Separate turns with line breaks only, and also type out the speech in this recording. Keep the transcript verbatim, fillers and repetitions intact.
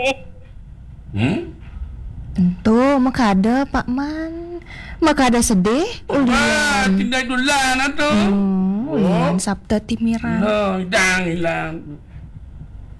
Hmm?
Tentu, makada Pak Man. Makada sedih.
Ah,
Ulian.
tidak dulan atau.
Hmm, ulian
Oh.
sabta timiran.
No, hilang hilang.